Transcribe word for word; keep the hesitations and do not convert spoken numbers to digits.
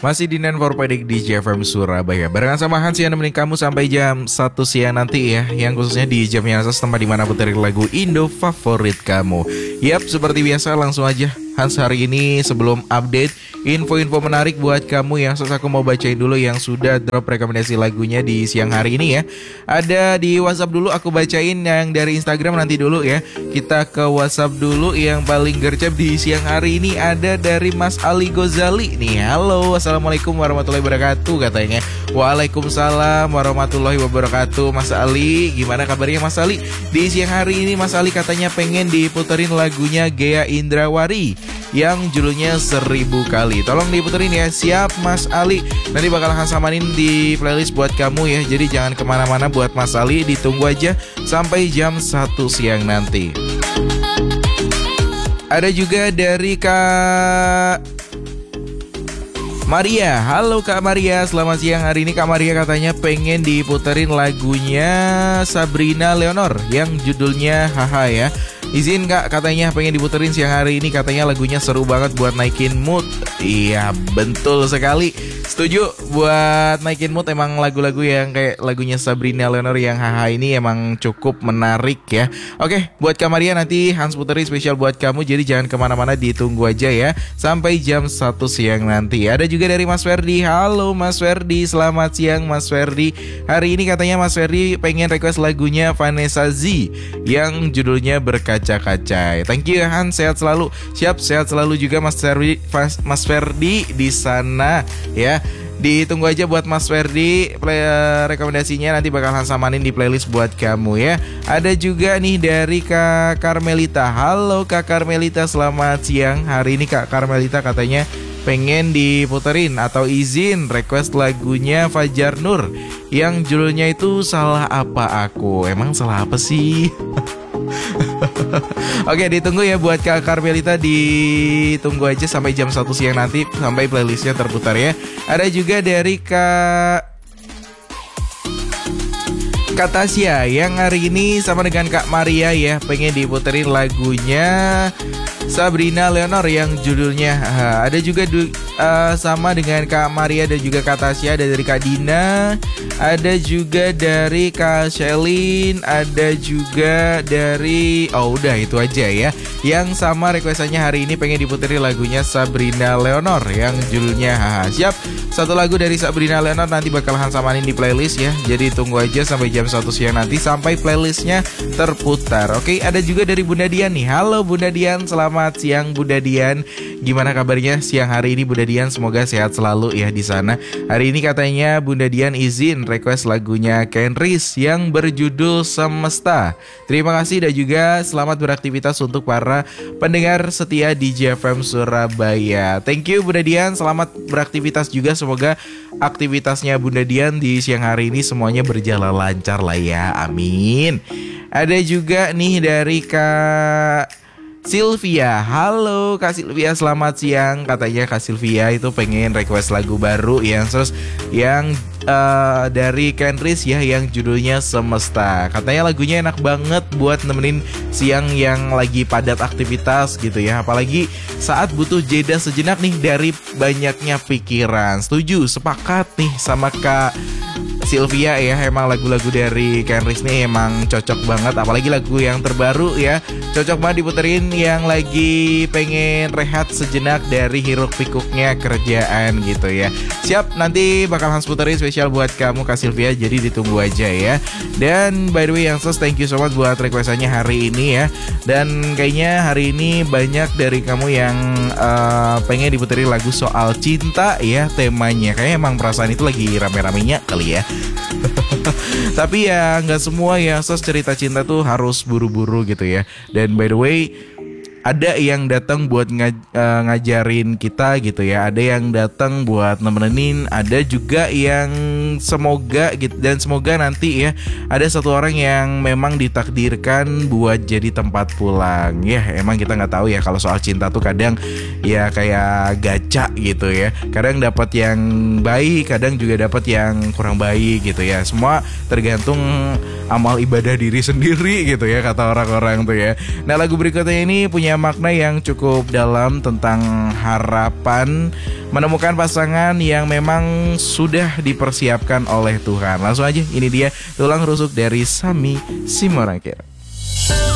Masih di sembilan puluh empat di J F M Surabaya. Barengan sama Hans yang nemenin kamu sampai jam satu siang nanti ya. Yang khususnya di jam yang asas tempat dimana puterin lagu Indo favorit kamu. Yap, seperti biasa langsung aja Hans hari ini sebelum update info-info menarik buat kamu yang sos aku mau bacain dulu yang sudah drop rekomendasi lagunya di siang hari ini ya. Ada di WhatsApp dulu, aku bacain yang dari Instagram nanti dulu ya. Kita ke WhatsApp dulu, yang paling gercep di siang hari ini ada dari Mas Ali Gozali nih. Halo, assalamualaikum warahmatullahi wabarakatuh katanya. Waalaikumsalam warahmatullahi wabarakatuh. Mas Ali, gimana kabarnya Mas Ali? Di siang hari ini Mas Ali katanya pengen diputerin lagunya Gea Indrawari yang judulnya Seribu Kali. Tolong diputerin ya. Siap Mas Ali, nanti bakal akan samanin di playlist buat kamu ya. Jadi jangan kemana-mana buat Mas Ali, ditunggu aja sampai jam satu siang nanti. Ada juga dari Kak Maria. Halo Kak Maria, selamat siang. Hari ini Kak Maria katanya pengen diputerin lagunya Sabrina Leonor yang judulnya Haha ya. Izin Kak, katanya pengen diputerin siang hari ini. Katanya lagunya seru banget buat naikin mood. Iya betul sekali, setuju. Buat naikin mood emang lagu-lagu yang kayak lagunya Sabrina Leonor yang Haha ini emang cukup menarik ya. Oke, buat Kak Maria nanti Hans puterin spesial buat kamu. Jadi jangan kemana-mana, ditunggu aja ya sampai jam satu siang nanti. Ada juga dari Mas Ferdi. Halo Mas Ferdi, selamat siang Mas Ferdi. Hari ini katanya Mas Ferdi pengen request lagunya Vanessa Z yang judulnya Berkaca-kaca. Thank you Hans, sehat selalu. Siap, sehat selalu juga Mas Ferdi, Mas Ferdi di sana ya. Ditunggu aja buat Mas Ferdi play, uh, rekomendasinya nanti bakal Hans samanin di playlist buat kamu ya. Ada juga nih dari Kak Carmelita. Halo Kak Carmelita, selamat siang. Hari ini Kak Carmelita katanya pengen diputerin atau izin request lagunya Fajar Nur yang judulnya itu Salah Apa Aku. Emang salah apa sih? Oke, ditunggu ya buat Kak Carmelita, ditunggu aja sampai jam satu siang nanti sampai playlistnya terputar ya. Ada juga dari Kak Kak Tasya yang hari ini sama dengan Kak Maria ya, pengen diputerin lagunya Sabrina Leonor yang judulnya uh, ada juga du, uh, sama dengan Kak Maria dan juga Kak Tasya. Ada dari Kak Dina, ada juga dari Kak Shelin, ada juga dari, oh udah itu aja ya. Yang sama requestannya hari ini pengen diputerin lagunya Sabrina Leonor yang judulnya Haha. Siap, satu lagu dari Sabrina Leonor nanti bakal Hans samanin di playlist ya. Jadi tunggu aja sampai jam satu siang nanti sampai playlistnya terputar. Oke, ada juga dari Bunda Dian nih. Halo Bunda Dian, selamat siang Bunda Dian. Gimana kabarnya siang hari ini Bunda Dian? Semoga sehat selalu ya di sana. Hari ini katanya Bunda Dian izin request lagunya Kenris yang berjudul Semesta. Terima kasih dan juga selamat beraktivitas untuk para pendengar setia di J F M Surabaya. Thank you Bunda Dian, selamat beraktivitas juga. Semoga aktivitasnya Bunda Dian di siang hari ini semuanya berjalan lancar lah ya, amin. Ada juga nih dari Kak Sylvia. Halo Kak Sylvia, selamat siang. Katanya Kak Sylvia itu pengen request lagu baru yang terus yang uh, dari Kenris ya yang judulnya Semesta. Katanya lagunya enak banget buat nemenin siang yang lagi padat aktivitas gitu ya. Apalagi saat butuh jeda sejenak nih dari banyaknya pikiran. Setuju, sepakat nih sama Kak Sylvia ya. Emang lagu-lagu dari Kenris nih emang cocok banget. Apalagi lagu yang terbaru ya, cocok banget diputerin yang lagi pengen rehat sejenak dari hiruk pikuknya kerjaan gitu ya. Siap, nanti bakal Hans puterin spesial buat kamu Kak Sylvia. Jadi ditunggu aja ya. Dan by the way yang sos, thank you so much buat requestannya hari ini ya. Dan kayaknya hari ini banyak dari kamu yang uh, pengen diputerin lagu soal cinta ya temanya. Kayaknya emang perasaan itu lagi rame-ramenya kali ya. Tapi ya nggak semua ya sos cerita cinta tuh harus buru-buru gitu ya. Dan by the way ada yang datang buat ngaj uh, ngajarin kita gitu ya, ada yang datang buat nemenin, ada juga yang semoga gitu, dan semoga nanti ya ada satu orang yang memang ditakdirkan buat jadi tempat pulang ya. Emang kita nggak tahu ya kalau soal cinta tuh kadang ya kayak gacha gitu ya, kadang dapat yang baik, kadang juga dapat yang kurang baik gitu ya. Semua tergantung amal ibadah diri sendiri gitu ya kata orang-orang tuh ya. Nah, lagu berikutnya ini punya makna yang cukup dalam tentang harapan menemukan pasangan yang memang sudah dipersiapkan oleh Tuhan. Langsung aja, ini dia tulang rusuk dari Sami Simorangkir.